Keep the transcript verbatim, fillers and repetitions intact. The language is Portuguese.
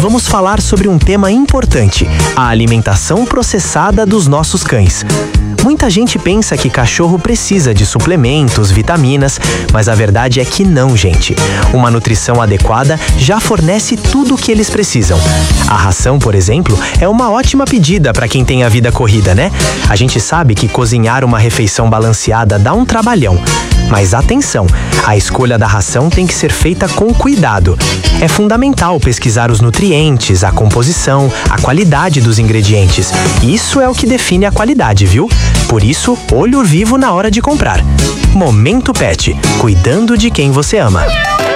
vamos falar sobre um tema importante: a alimentação processada dos nossos cães. Muita gente pensa que cachorro precisa de suplementos, vitaminas, mas a verdade é que não, gente. Uma nutrição adequada já fornece tudo o que eles precisam. A ração, por exemplo, é uma ótima pedida para quem tem a vida corrida, né? A gente sabe que cozinhar uma refeição balanceada dá um trabalhão. Mas atenção, a escolha da ração tem que ser feita com cuidado. É fundamental pesquisar os nutrientes, a composição, a qualidade dos ingredientes. Isso é o que define a qualidade, viu? Por isso, olho vivo na hora de comprar. Momento Pet, cuidando de quem você ama.